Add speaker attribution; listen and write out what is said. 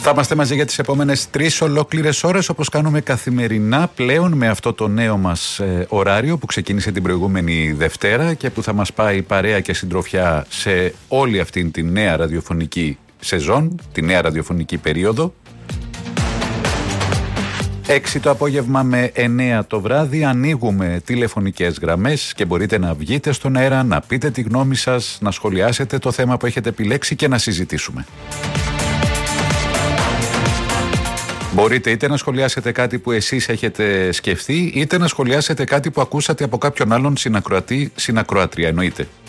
Speaker 1: Θα είμαστε μαζί για τις επόμενες 3 ολόκληρες ώρες, όπως κάνουμε καθημερινά πλέον, με αυτό το νέο μας ωράριο που ξεκίνησε την προηγούμενη Δευτέρα και που θα μας πάει παρέα και συντροφιά σε όλη αυτήν την νέα ραδιοφωνική σεζόν, τη νέα ραδιοφωνική περίοδο. 6 το απόγευμα με 9 το βράδυ ανοίγουμε τηλεφωνικές γραμμές και μπορείτε να βγείτε στον αέρα, να πείτε τη γνώμη σας, να σχολιάσετε το θέμα που έχετε επιλέξει και να συζητήσουμε. Μπορείτε είτε να σχολιάσετε κάτι που εσείς έχετε σκεφτεί, είτε να σχολιάσετε κάτι που ακούσατε από κάποιον άλλον συνακροατή, συνακροάτρια εννοείται.